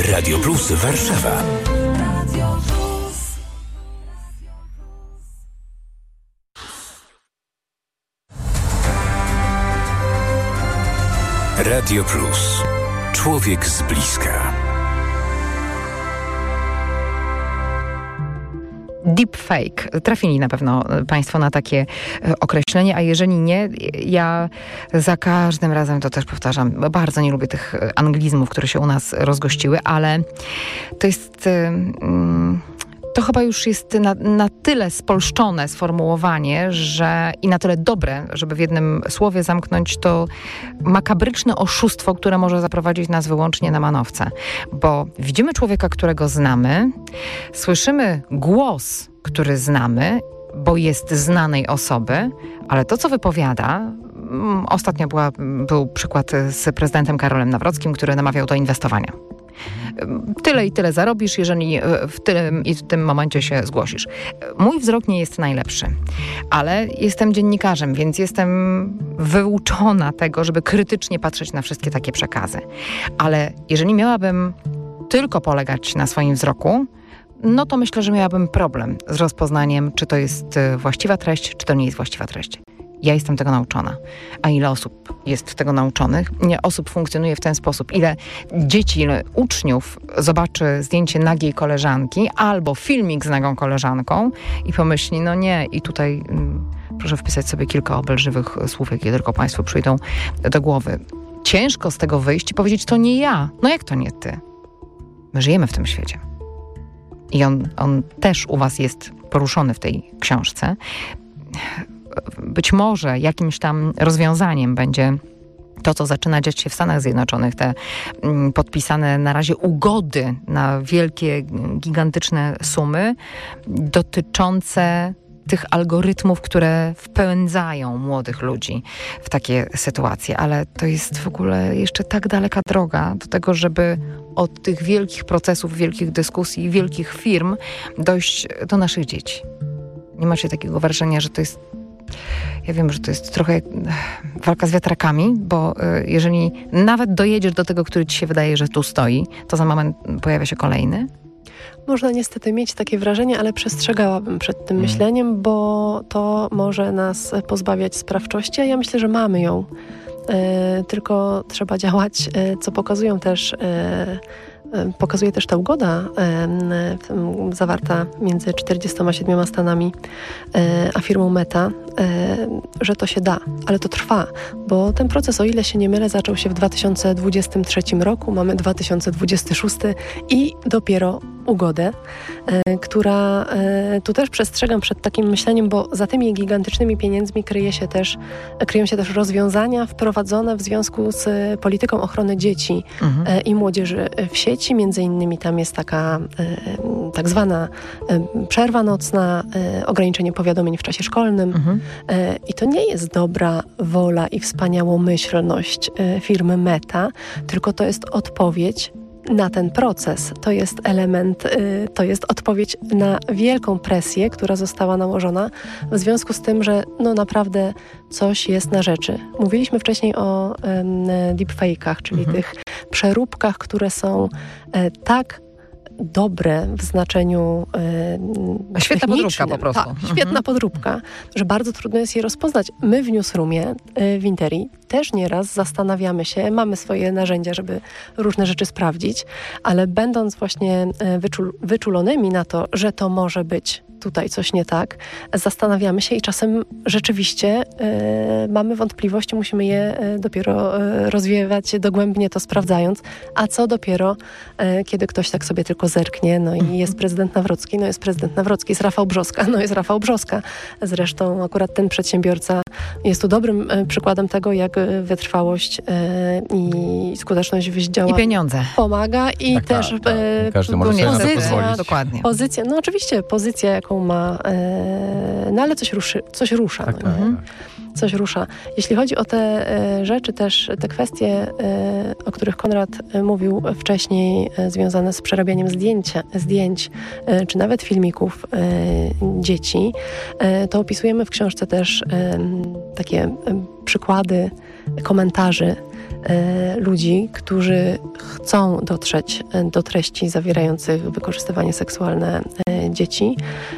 Radio Plus Warszawa. Radio Plus. Człowiek z bliska. Deepfake. Trafili na pewno Państwo na takie określenie, a jeżeli nie, ja za każdym razem to też powtarzam. Bardzo nie lubię tych anglizmów, które się u nas rozgościły, ale to jest... To chyba już jest na tyle spolszczone sformułowanie, że i na tyle dobre, żeby w jednym słowie zamknąć to makabryczne oszustwo, które może zaprowadzić nas wyłącznie na manowce. Bo widzimy człowieka, którego znamy, słyszymy głos, który znamy, bo jest znanej osoby, ale to, co wypowiada... Ostatnio był przykład z prezydentem Karolem Nawrockim, który namawiał do inwestowania. Tyle i tyle zarobisz, jeżeli w tym i w tym momencie się zgłosisz. Mój wzrok nie jest najlepszy, ale jestem dziennikarzem, więc jestem wyuczona tego, żeby krytycznie patrzeć na wszystkie takie przekazy. Ale jeżeli miałabym tylko polegać na swoim wzroku, no to myślę, że miałabym problem z rozpoznaniem, czy to jest właściwa treść, czy to nie jest właściwa treść. Ja jestem tego nauczona. A ile osób jest tego nauczonych? Ile osób funkcjonuje w ten sposób? Ile dzieci, ile uczniów zobaczy zdjęcie nagiej koleżanki albo filmik z nagą koleżanką i pomyśli, no nie, i tutaj proszę wpisać sobie kilka obelżywych słów, jakie tylko Państwu przyjdą do głowy. Ciężko z tego wyjść i powiedzieć, to nie ja. No jak to nie ty? My żyjemy w tym świecie. I on też u was jest poruszony w tej książce. Być może jakimś tam rozwiązaniem będzie to, co zaczyna dziać się w Stanach Zjednoczonych, te podpisane na razie ugody na wielkie, gigantyczne sumy dotyczące tych algorytmów, które wpędzają młodych ludzi w takie sytuacje. Ale to jest w ogóle jeszcze tak daleka droga do tego, żeby od tych wielkich procesów, wielkich dyskusji, wielkich firm dojść do naszych dzieci. Nie macie takiego wrażenia, że to jest... Ja wiem, że to jest trochę walka z wiatrakami, bo jeżeli nawet dojedziesz do tego, który ci się wydaje, że tu stoi, to za moment pojawia się kolejny. Można niestety mieć takie wrażenie, ale przestrzegałabym przed tym myśleniem, bo to może nas pozbawiać sprawczości, a ja myślę, że mamy ją. Tylko trzeba działać, co pokazuje też ta ugoda zawarta między 47 stanami a firmą Meta, że to się da, ale to trwa, bo ten proces, o ile się nie mylę, zaczął się w 2023 roku, mamy 2026 i dopiero ugodę, która tu też przestrzegam przed takim myśleniem, bo za tymi gigantycznymi pieniędzmi kryją się też rozwiązania wprowadzone w związku z polityką ochrony dzieci i młodzieży w sieci. Między innymi tam jest taka tak zwana przerwa nocna, ograniczenie powiadomień w czasie szkolnym. I to nie jest dobra wola i wspaniałomyślność firmy Meta, tylko to jest odpowiedź na ten proces. To jest element, to jest odpowiedź na wielką presję, która została nałożona w związku z tym, że no naprawdę coś jest na rzeczy. Mówiliśmy wcześniej o deepfake'ach, czyli tych przeróbkach, które są tak dobre w znaczeniu świetna podróbka po prostu. Tak, świetna podróbka, że bardzo trudno jest je rozpoznać. My w Newsroomie, w Interi też nieraz zastanawiamy się, mamy swoje narzędzia, żeby różne rzeczy sprawdzić, ale będąc właśnie wyczulonymi na to, że to może być tutaj coś nie tak, zastanawiamy się i czasem rzeczywiście mamy wątpliwości, musimy je dopiero rozwiewać dogłębnie, to sprawdzając, a co dopiero, kiedy ktoś tak sobie tylko zerknie, no i jest prezydent Nawrocki, no jest prezydent Nawrocki, jest Rafał Brzoska, no jest Rafał Brzoska. Zresztą akurat ten przedsiębiorca jest tu dobrym przykładem tego, jak wytrwałość i skuteczność w działaniu i pieniądze pomaga i tak, też każdy może sobie na to pozwolić. Dokładnie. Pozycja, no oczywiście pozycja, jaką ma, no ale coś rusza. Tak, no, tak. Coś rusza. Jeśli chodzi o te rzeczy też, te kwestie, o których Konrad mówił wcześniej, związane z przerabianiem zdjęć, czy nawet filmików dzieci, to opisujemy w książce też takie przykłady komentarzy ludzi, którzy chcą dotrzeć do treści zawierających wykorzystywanie seksualne dzieci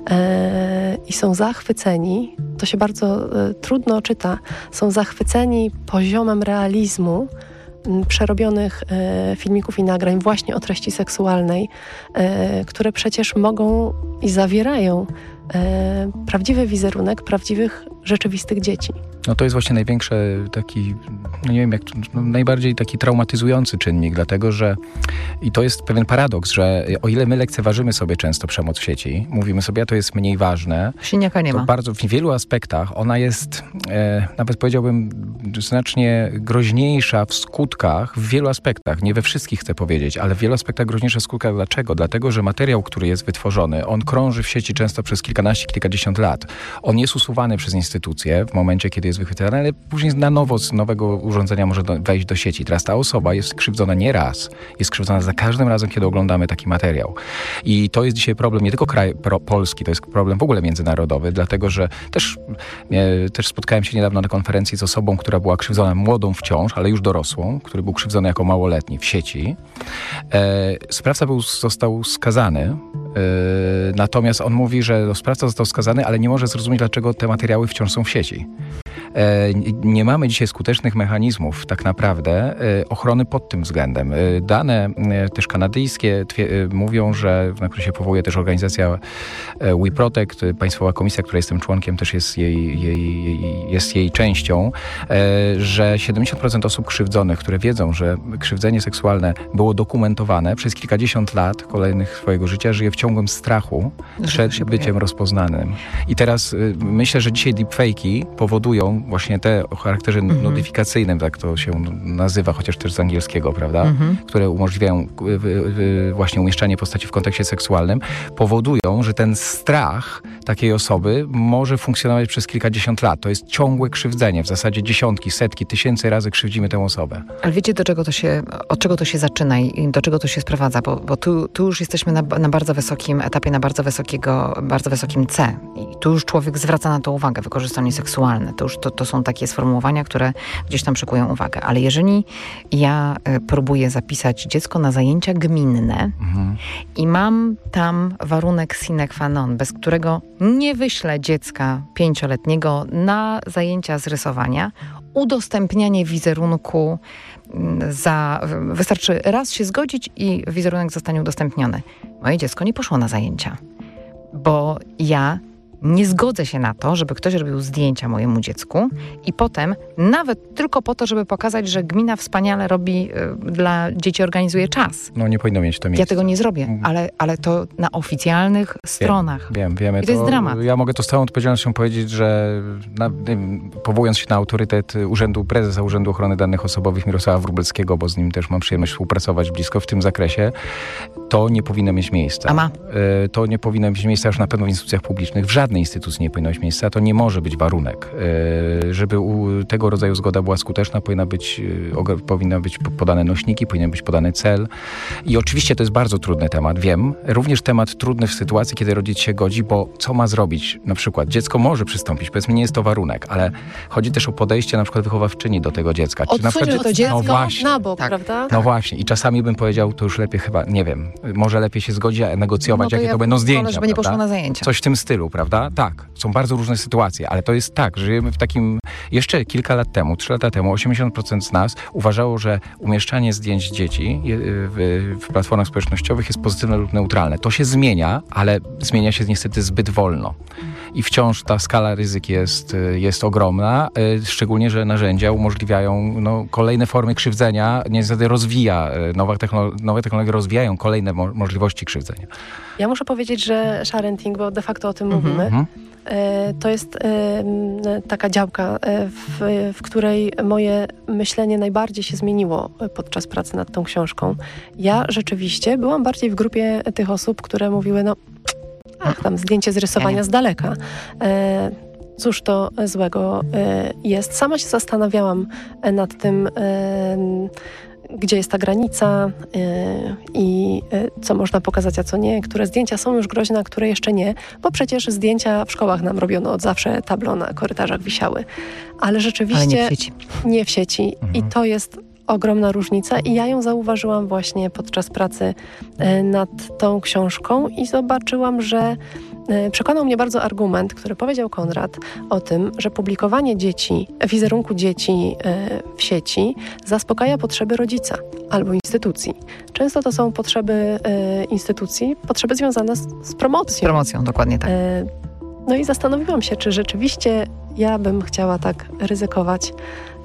i są zachwyceni, to się bardzo trudno czyta, są zachwyceni poziomem realizmu przerobionych filmików i nagrań właśnie o treści seksualnej, które przecież mogą i zawierają prawdziwy wizerunek prawdziwych, rzeczywistych dzieci. No to jest właśnie największy taki, no nie wiem jak, najbardziej taki traumatyzujący czynnik, dlatego że, i to jest pewien paradoks, że o ile my lekceważymy sobie często przemoc w sieci, mówimy sobie, a to jest mniej ważne, siniaka nie ma. Bardzo w wielu aspektach ona jest, nawet powiedziałbym, znacznie groźniejsza w skutkach, w wielu aspektach, nie we wszystkich chcę powiedzieć, ale w wielu aspektach groźniejsza w skutkach. Dlaczego? Dlatego, że materiał, który jest wytworzony, on krąży w sieci często przez kilkanaście, kilkadziesiąt lat. On jest usuwany przez instytucje w momencie, kiedy jest wychwycony, ale później na nowo z nowego urządzenia może wejść do sieci. Teraz ta osoba jest krzywdzona nie raz, jest krzywdzona za każdym razem, kiedy oglądamy taki materiał. I to jest dzisiaj problem nie tylko Polski, to jest problem w ogóle międzynarodowy, dlatego, że też spotkałem się niedawno na konferencji z osobą, która była krzywdzona młodą wciąż, ale już dorosłą, który był krzywdzony jako małoletni w sieci. Sprawca został skazany, natomiast on mówi, że sprawca został skazany, ale nie może zrozumieć, dlaczego te materiały wciąż są w sieci. Nie mamy dzisiaj skutecznych mechanizmów tak naprawdę ochrony pod tym względem. Dane też kanadyjskie mówią, że, na które się powołuje też organizacja We Protect, Państwowa Komisja, której jestem członkiem, też jest jej częścią, że 70% osób krzywdzonych, które wiedzą, że krzywdzenie seksualne było dokumentowane przez kilkadziesiąt lat kolejnych swojego życia, żyje w ciągłym strachu przed byciem rozpoznanym. I teraz myślę, że dzisiaj deepfake'i powodują właśnie te o charakterze notyfikacyjnym, tak to się nazywa, chociaż też z angielskiego, prawda, które umożliwiają właśnie umieszczanie postaci w kontekście seksualnym, powodują, że ten strach takiej osoby może funkcjonować przez kilkadziesiąt lat. To jest ciągłe krzywdzenie, w zasadzie dziesiątki, setki, tysięcy razy krzywdzimy tę osobę. Ale wiecie, od czego to się zaczyna i do czego to się sprowadza? Bo tu już jesteśmy na bardzo wysokim etapie, na bardzo wysokim C. I tu już człowiek zwraca na to uwagę, wykorzystanie seksualne. To są takie sformułowania, które gdzieś tam przykują uwagę. Ale jeżeli ja próbuję zapisać dziecko na zajęcia gminne i mam tam warunek sine qua non, bez którego nie wyślę dziecka 5-letniego na zajęcia z rysowania, udostępnianie wizerunku wystarczy raz się zgodzić i wizerunek zostanie udostępniony. Moje dziecko nie poszło na zajęcia, bo ja nie zgodzę się na to, żeby ktoś robił zdjęcia mojemu dziecku i potem, nawet tylko po to, żeby pokazać, że gmina wspaniale robi, dla dzieci organizuje czas. No nie powinno mieć to miejsca. Ja tego nie zrobię, ale to na oficjalnych stronach. Wiemy. I to jest dramat. Ja mogę to z całą odpowiedzialnością powiedzieć, że powołując się na autorytet prezesa Urzędu Ochrony Danych Osobowych Mirosława Wróblewskiego, bo z nim też mam przyjemność współpracować blisko w tym zakresie, to nie powinno mieć miejsca. A ma? To nie powinno mieć miejsca już na pewno w instytucjach publicznych. W żadnej instytucji nie powinno mieć miejsca. To nie może być warunek. Żeby tego rodzaju zgoda była skuteczna, powinny być podane nośniki, powinien być podany cel. I oczywiście to jest bardzo trudny temat, wiem. Również temat trudny w sytuacji, kiedy rodzic się godzi, bo co ma zrobić? Na przykład dziecko może przystąpić, powiedzmy nie jest to warunek, ale chodzi też o podejście na przykład wychowawczyni do tego dziecka. Czy na przykład to dziecko na bok, tak, prawda? No właśnie. I czasami bym powiedział, to już lepiej chyba, nie wiem, może lepiej się zgodzić, a negocjować, jakie to będą zdjęcia. Żeby nie poszło na zajęcia. Coś w tym stylu, prawda? Tak. Są bardzo różne sytuacje, ale to jest tak, żyjemy w takim, jeszcze kilka lat temu, 3 lata temu, 80% z nas uważało, że umieszczanie zdjęć dzieci w platformach społecznościowych jest pozytywne lub neutralne. To się zmienia, ale zmienia się niestety zbyt wolno. I wciąż ta skala ryzyk jest ogromna, szczególnie, że narzędzia umożliwiają kolejne formy krzywdzenia, niestety nowe technologie rozwijają kolejne możliwości krzywdzenia. Ja muszę powiedzieć, że sharenting, bo de facto o tym mówimy, to jest taka działka, w której moje myślenie najbardziej się zmieniło podczas pracy nad tą książką. Ja rzeczywiście byłam bardziej w grupie tych osób, które mówiły, tam zdjęcie z rysowania z daleka. Cóż to złego jest? Sama się zastanawiałam nad tym, gdzie jest ta granica i co można pokazać, a co nie. Które zdjęcia są już groźne, a które jeszcze nie, bo przecież zdjęcia w szkołach nam robiono od zawsze, tablo na korytarzach wisiały. Ale rzeczywiście Ale nie w sieci. Nie w sieci. I to jest ogromna różnica i ja ją zauważyłam właśnie podczas pracy nad tą książką i zobaczyłam, że przekonał mnie bardzo argument, który powiedział Konrad o tym, że publikowanie wizerunku dzieci w sieci zaspokaja potrzeby rodzica albo instytucji. Często to są potrzeby instytucji, potrzeby związane z promocją. Z promocją, dokładnie tak. No i zastanowiłam się, czy rzeczywiście ja bym chciała tak ryzykować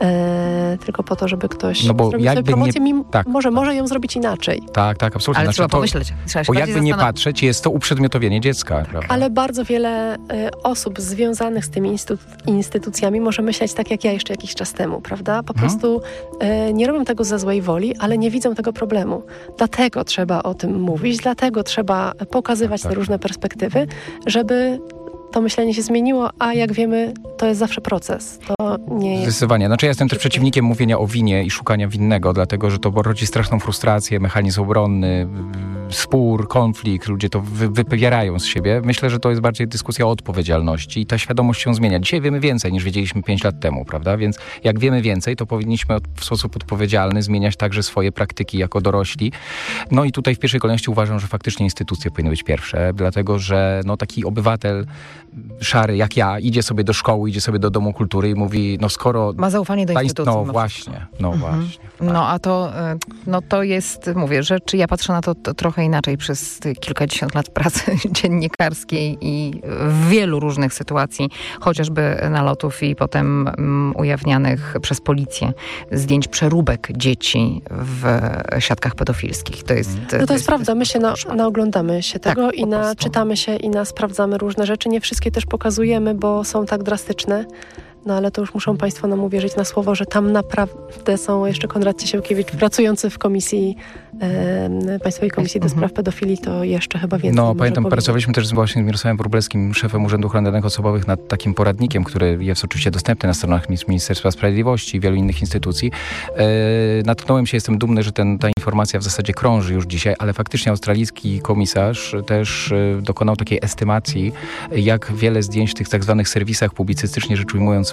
tylko po to, żeby ktoś zrobił sobie promocję, może ją zrobić inaczej. Tak, absolutnie. Ale trzeba pomyśleć. Bo jakby nie patrzeć, jest to uprzedmiotowienie dziecka. Prawda? Ale bardzo wiele osób związanych z tymi instytucjami może myśleć tak jak ja jeszcze jakiś czas temu, prawda? Po prostu nie robią tego ze złej woli, ale nie widzą tego problemu. Dlatego trzeba o tym mówić, dlatego trzeba pokazywać te różne perspektywy, żeby to myślenie się zmieniło, a jak wiemy, to jest zawsze proces. To nie jest... Zdecydowanie. Znaczy ja jestem też przeciwnikiem mówienia o winie i szukania winnego, dlatego że to rodzi straszną frustrację, mechanizm obronny, spór, konflikt, ludzie to wypierają z siebie. Myślę, że to jest bardziej dyskusja o odpowiedzialności i ta świadomość się zmienia. Dzisiaj wiemy więcej niż wiedzieliśmy 5 lat temu, prawda? Więc jak wiemy więcej, to powinniśmy w sposób odpowiedzialny zmieniać także swoje praktyki jako dorośli. No i tutaj w pierwszej kolejności uważam, że faktycznie instytucje powinny być pierwsze, dlatego że taki obywatel szary jak ja idzie sobie do szkoły, idzie sobie do Domu Kultury i mówi, skoro... Ma zaufanie do instytucji. No właśnie. Tak. No a to jest, mówię, rzecz, ja patrzę na to trochę inaczej przez kilkadziesiąt lat pracy dziennikarskiej i w wielu różnych sytuacji, chociażby nalotów i potem ujawnianych przez policję zdjęć przeróbek dzieci w siatkach pedofilskich. To jest prawda, my się naoglądamy się tego tak, i czytamy się i sprawdzamy różne rzeczy. Nie wszystkie też pokazujemy, bo są tak drastyczne. No ale to już muszą Państwo nam uwierzyć na słowo, że tam naprawdę są jeszcze Konrad Ciesiałkiewicz pracujący w Państwowej Komisji do Spraw Pedofilii, to jeszcze chyba więcej. No pamiętam, pracowaliśmy też właśnie z Mirosławem Wróblewskim, szefem Urzędu Ochrony Danych Osobowych, nad takim poradnikiem, który jest oczywiście dostępny na stronach Ministerstwa Sprawiedliwości i wielu innych instytucji. Natknąłem się, jestem dumny, że ta informacja w zasadzie krąży już dzisiaj, ale faktycznie australijski komisarz też dokonał takiej estymacji, jak wiele zdjęć w tych tak zwanych serwisach publicystycznie rzecz ujmując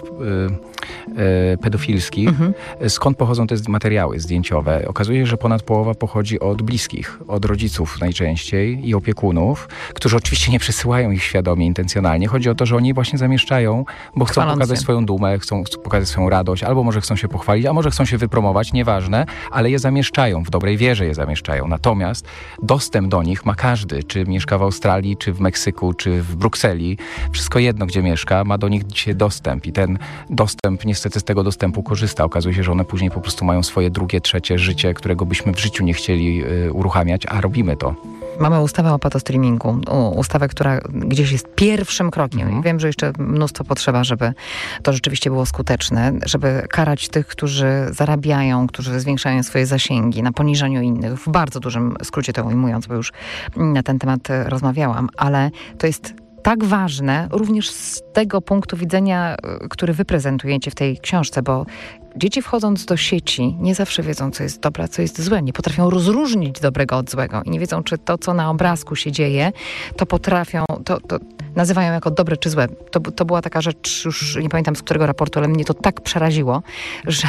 pedofilskich, skąd pochodzą te materiały zdjęciowe. Okazuje się, że ponad połowa pochodzi od bliskich, od rodziców najczęściej i opiekunów, którzy oczywiście nie przesyłają ich świadomie, intencjonalnie. Chodzi o to, że oni właśnie zamieszczają, bo chcą pokazać swoją dumę, chcą pokazać swoją radość, albo może chcą się pochwalić, a może chcą się wypromować, nieważne, ale je zamieszczają, w dobrej wierze je zamieszczają. Natomiast dostęp do nich ma każdy, czy mieszka w Australii, czy w Meksyku, czy w Brukseli. Wszystko jedno, gdzie mieszka, ma do nich dzisiaj dostęp i ten dostęp, niestety z tego dostępu korzysta. Okazuje się, że one później po prostu mają swoje drugie, trzecie życie, którego byśmy w życiu nie chcieli uruchamiać, a robimy to. Mamy ustawę o patostreamingu, ustawę, która gdzieś jest pierwszym krokiem. Wiem, że jeszcze mnóstwo potrzeba, żeby to rzeczywiście było skuteczne, żeby karać tych, którzy zarabiają, którzy zwiększają swoje zasięgi na poniżaniu innych. W bardzo dużym skrócie to ujmując, bo już na ten temat rozmawiałam, ale to jest tak ważne również z tego punktu widzenia, który wy prezentujecie w tej książce, bo dzieci wchodząc do sieci nie zawsze wiedzą, co jest dobre, co jest złe. Nie potrafią rozróżnić dobrego od złego i nie wiedzą, czy to, co na obrazku się dzieje, to potrafią, to nazywają jako dobre czy złe. To była taka rzecz, już nie pamiętam z którego raportu, ale mnie to tak przeraziło, że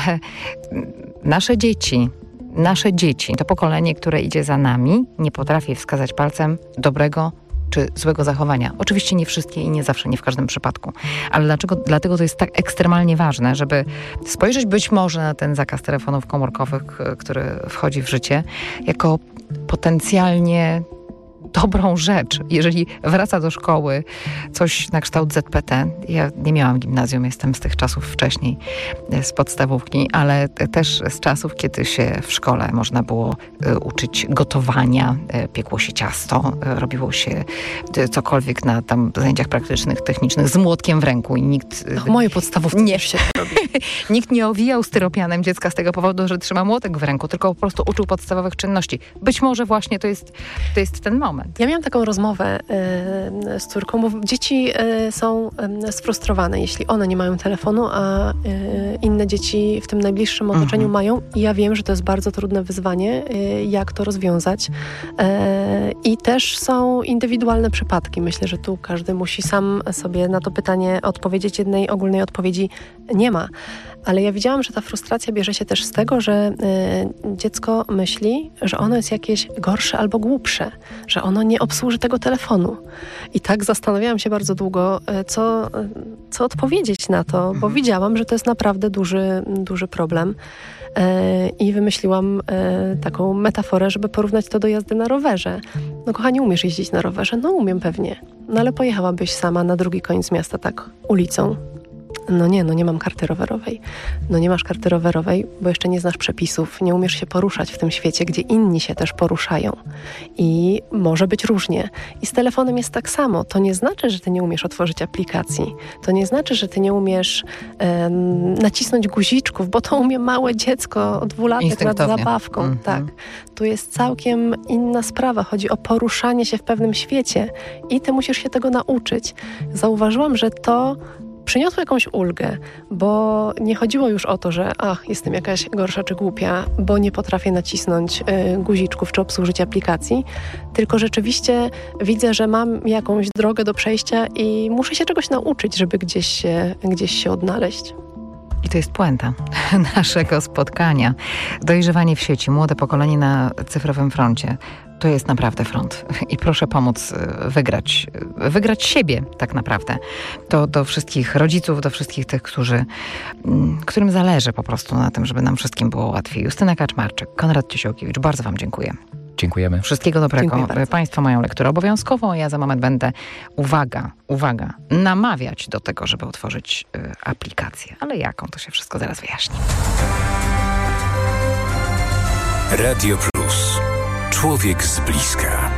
nasze dzieci, to pokolenie, które idzie za nami, nie potrafi wskazać palcem dobrego czy złego zachowania. Oczywiście nie wszystkie i nie zawsze, nie w każdym przypadku. Ale dlatego to jest tak ekstremalnie ważne, żeby spojrzeć być może na ten zakaz telefonów komórkowych, który wchodzi w życie, jako potencjalnie dobrą rzecz. Jeżeli wraca do szkoły coś na kształt ZPT, ja nie miałam gimnazjum, jestem z tych czasów wcześniej, z podstawówki, ale też z czasów, kiedy się w szkole można było uczyć gotowania, piekło się ciasto, robiło się cokolwiek na tam zajęciach praktycznych, technicznych z młotkiem w ręku i nikt... moje podstawówki nie się robi. Nikt nie owijał styropianem dziecka z tego powodu, że trzyma młotek w ręku, tylko po prostu uczył podstawowych czynności. Być może właśnie to jest ten moment. moment. Ja miałam taką rozmowę z córką, bo dzieci są sfrustrowane, jeśli one nie mają telefonu, a inne dzieci w tym najbliższym otoczeniu mają. I ja wiem, że to jest bardzo trudne wyzwanie, jak to rozwiązać. I też są indywidualne przypadki. Myślę, że tu każdy musi sam sobie na to pytanie odpowiedzieć. Jednej ogólnej odpowiedzi nie ma. Ale ja widziałam, że ta frustracja bierze się też z tego, że dziecko myśli, że ono jest jakieś gorsze albo głupsze, że ono nie obsłuży tego telefonu. I tak zastanawiałam się bardzo długo, co odpowiedzieć na to, bo widziałam, że to jest naprawdę duży problem. I wymyśliłam taką metaforę, żeby porównać to do jazdy na rowerze. No kochanie, umiesz jeździć na rowerze? No umiem pewnie. No ale pojechałabyś sama na drugi koniec miasta tak ulicą. No nie mam karty rowerowej. No nie masz karty rowerowej, bo jeszcze nie znasz przepisów, nie umiesz się poruszać w tym świecie, gdzie inni się też poruszają. I może być różnie. I z telefonem jest tak samo. To nie znaczy, że ty nie umiesz otworzyć aplikacji. To nie znaczy, że ty nie umiesz nacisnąć guziczków, bo to umie małe dziecko, 2-latek nad zabawką. Tak. Tu jest całkiem inna sprawa. Chodzi o poruszanie się w pewnym świecie i ty musisz się tego nauczyć. Zauważyłam, że to przyniosło jakąś ulgę, bo nie chodziło już o to, że jestem jakaś gorsza czy głupia, bo nie potrafię nacisnąć guziczków czy obsłużyć aplikacji, tylko rzeczywiście widzę, że mam jakąś drogę do przejścia i muszę się czegoś nauczyć, żeby gdzieś się odnaleźć. I to jest puenta naszego spotkania. Dojrzewanie w sieci, młode pokolenie na cyfrowym froncie. To jest naprawdę front. I proszę pomóc wygrać siebie tak naprawdę. To do wszystkich rodziców, do wszystkich tych, którym zależy po prostu na tym, żeby nam wszystkim było łatwiej. Justyna Kaczmarczyk, Konrad Ciesiałkiewicz, bardzo wam dziękuję. Dziękujemy. Wszystkiego dobrego. Państwo mają lekturę obowiązkową, a ja za moment będę, uwaga, namawiać do tego, żeby otworzyć aplikację. Ale jaką, to się wszystko zaraz wyjaśni. Radio Plus. Człowiek z bliska.